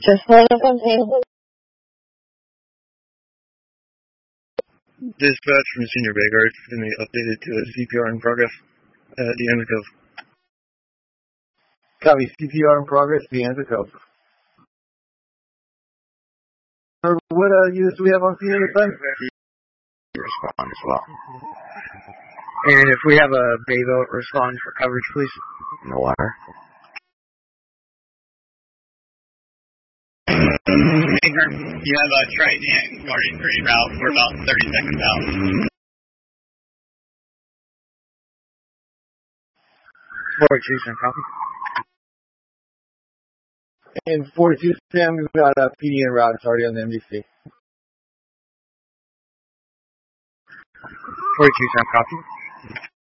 Just one of them, Dispatch from Senior Bay Guard is going to be updated to a CPR in progress at the end of Cove. Copy. CPR in progress at the end of Cove. What units do we have on scene this time? Respond as well. And if we have a Bayville, respond for coverage, please. No water. You have a Triton Guardian Green route. We're about 30 seconds out. 42, Sam, copy. And 42, Sam, we've got a PD en route. It's already on the MDC. 42, Sam, copy.